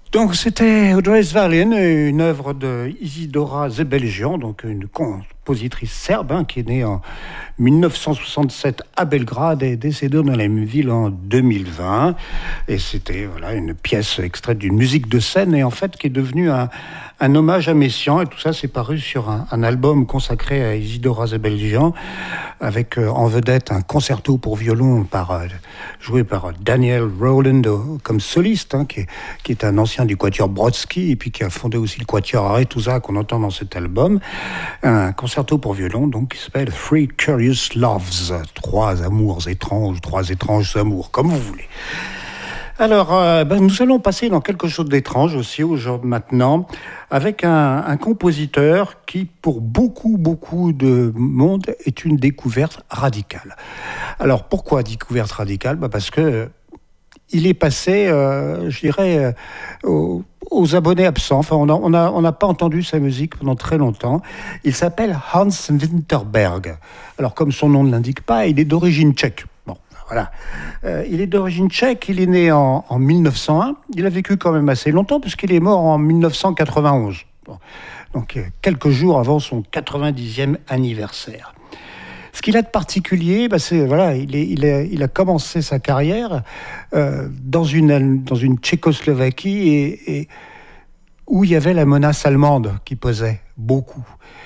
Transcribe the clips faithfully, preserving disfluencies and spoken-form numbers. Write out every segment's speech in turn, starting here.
Donc c'était Odrasvalin, une œuvre de Isidora Zebeljian, donc une compositrice serbe hein, qui est née en dix-neuf cent soixante-sept à Belgrade et décédée dans la même ville en deux mille vingt. Et c'était voilà une pièce extraite d'une musique de scène et en fait qui est devenue un, un hommage à Messiaen. Et tout ça s'est paru sur un, un album consacré à Isidora Zebeljian avec euh, en vedette un concerto pour violon par, euh, joué par Daniel Rowland euh, comme soliste, hein, qui, est, qui est un ancien du quatuor Brodsky et puis qui a fondé aussi le quatuor Aretusa qu'on entend dans cet album. Un concerto pour violon donc qui s'appelle Three Curious Loves, trois amours étranges, trois étranges amours, comme vous voulez. Alors, euh, ben, nous allons passer dans quelque chose d'étrange aussi aujourd'hui maintenant, avec un, un compositeur qui, pour beaucoup, beaucoup de monde, est une découverte radicale. Alors, pourquoi découverte radicale ? Ben, parce que euh, il est passé, euh, je dirais, euh, aux, aux abonnés absents. Enfin, on n'a on a, on a pas entendu sa musique pendant très longtemps. Il s'appelle Hans Winterberg. Alors, comme son nom ne l'indique pas, il est d'origine tchèque. Bon. Voilà. Euh, il est d'origine tchèque, il est né en, en mille neuf cent un. Il a vécu quand même assez longtemps puisqu'il est mort en mille neuf cent quatre-vingt-onze. Bon. Donc euh, quelques jours avant son quatre-vingt-dixième anniversaire. Ce qu'il a de particulier, bah, c'est voilà, il, est, il, a, il a commencé sa carrière euh, dans une dans une Tchécoslovaquie et, et où il y avait la menace allemande qui pesait beaucoup.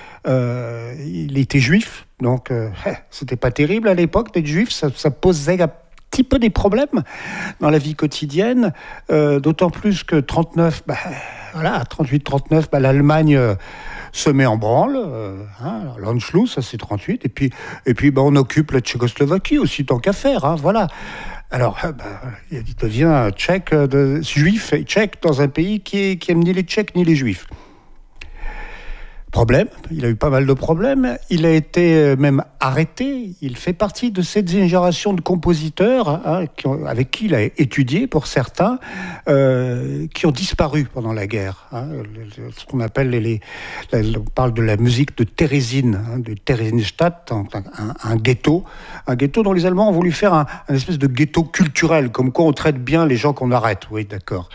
Euh, il était juif, donc euh, c'était pas terrible à l'époque d'être juif, ça, ça posait un petit peu des problèmes dans la vie quotidienne, euh, d'autant plus que trente-neuf, bah, voilà, trente-huit trente-neuf, bah, l'Allemagne euh, se met en branle, euh, hein, l'Anschluss, ça c'est trente-huit, et puis, et puis bah, on occupe la Tchécoslovaquie aussi, tant qu'à faire, hein, voilà. Alors, bah, il devient tchèque, de, juif et tchèque dans un pays qui, est, qui aime ni les Tchèques ni les Juifs. Problème, il a eu pas mal de problèmes, il a été même arrêté, il fait partie de cette génération de compositeurs hein, qui ont, avec qui il a étudié pour certains, euh, qui ont disparu pendant la guerre. Hein, ce qu'on appelle, les, les, on parle de la musique de Térésine, hein, de Theresienstadt, un, un, un ghetto, un ghetto dont les Allemands ont voulu faire un, un espèce de ghetto culturel, comme quoi on traite bien les gens qu'on arrête, oui d'accord.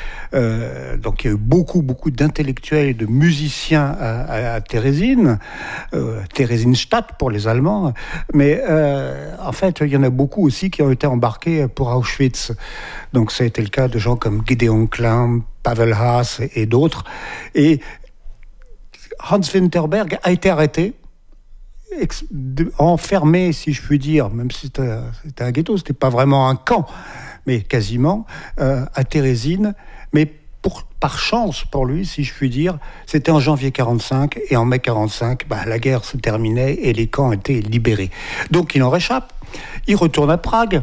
Euh, donc il y a eu beaucoup, beaucoup d'intellectuels et de musiciens à, à, à Térésine, euh, Theresienstadt pour les Allemands, mais euh, en fait il y en a beaucoup aussi qui ont été embarqués pour Auschwitz. Donc ça a été le cas de gens comme Gideon Klein, Pavel Haas et, et d'autres. Et Hans Winterberg a été arrêté, ex- de, enfermé si je puis dire, même si c'était, c'était un ghetto, c'était pas vraiment un camp, mais quasiment, euh, à Térésine. Mais pour, par chance pour lui, si je puis dire, c'était en janvier quarante-cinq, et en mai quarante-cinq, bah, la guerre se terminait et les camps étaient libérés. Donc il en réchappe, il retourne à Prague,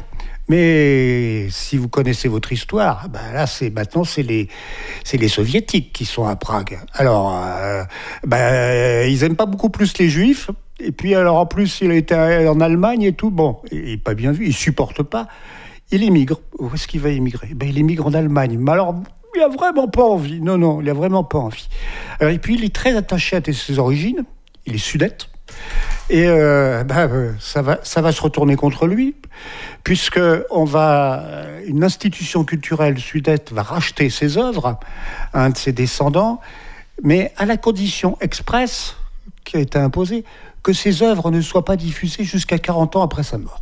mais si vous connaissez votre histoire, bah, là c'est, maintenant c'est les, c'est les soviétiques qui sont à Prague. Alors, euh, bah, ils aiment pas beaucoup plus les juifs, et puis alors en plus il a été en Allemagne et tout, bon, il n'est pas bien vu, il supporte pas. Il émigre. Où est-ce qu'il va émigrer ? Ben, il émigre en Allemagne. Mais alors, il n'a vraiment pas envie. Non, non, il n'a vraiment pas envie. Alors, et puis, il est très attaché à ses origines. Il est sudette. Et euh, ben, ça va, ça va se retourner contre lui, puisque on va, une institution culturelle sudette va racheter ses œuvres à un de ses descendants, mais à la condition expresse qui a été imposée que ses œuvres ne soient pas diffusées jusqu'à quarante ans après sa mort.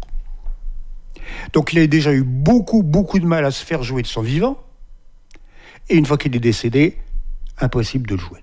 Donc il a déjà eu beaucoup, beaucoup de mal à se faire jouer de son vivant. Et une fois qu'il est décédé, impossible de le jouer.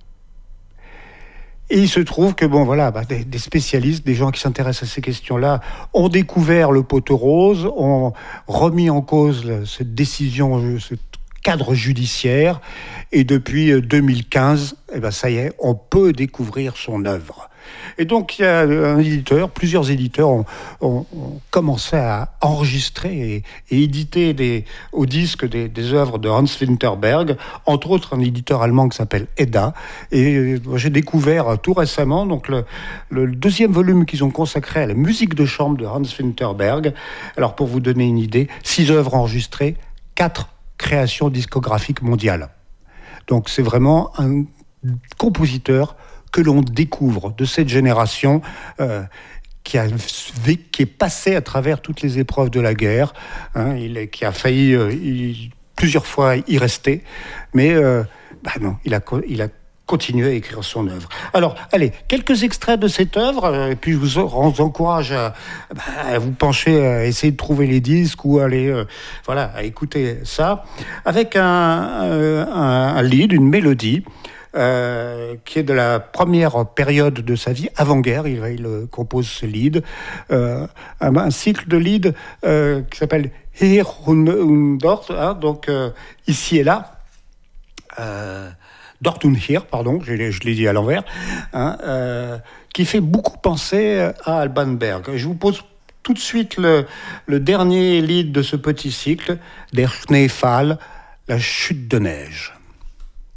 Et il se trouve que, bon, voilà, bah, des, des spécialistes, des gens qui s'intéressent à ces questions-là, ont découvert le poteau rose, ont remis en cause le, cette décision, ce cadre judiciaire. Et depuis deux mille quinze, eh ben, ça y est, on peut découvrir son œuvre. Et donc, il y a un éditeur, plusieurs éditeurs ont, ont, ont commencé à enregistrer et, et éditer des, au disque des, des œuvres de Hans Winterberg, entre autres un éditeur allemand qui s'appelle Edda. Et j'ai découvert tout récemment donc le, le deuxième volume qu'ils ont consacré à la musique de chambre de Hans Winterberg. Alors, pour vous donner une idée, six œuvres enregistrées, quatre créations discographiques mondiales. Donc, c'est vraiment un compositeur que l'on découvre de cette génération euh, qui, a, qui est passée à travers toutes les épreuves de la guerre, hein, il, qui a failli, euh, il, plusieurs fois y rester, mais euh, bah non, il a, il a continué à écrire son œuvre. Alors, allez, quelques extraits de cette œuvre, euh, et puis je vous encourage à, bah, à vous pencher, à essayer de trouver les disques ou à aller, euh, voilà, à écouter ça, avec un, euh, un, un lead, une mélodie, Euh, qui est de la première période de sa vie, avant-guerre. Il, il compose ce lead, euh, un, un cycle de lead euh, qui s'appelle Hier und, und dort, hein, donc euh, ici et là. Euh, Dort und hier, pardon, je l'ai, je l'ai dit à l'envers, hein, euh, qui fait beaucoup penser à Alban Berg. Je vous pose tout de suite le, le dernier lead de ce petit cycle, Der Schneefall, la chute de neige.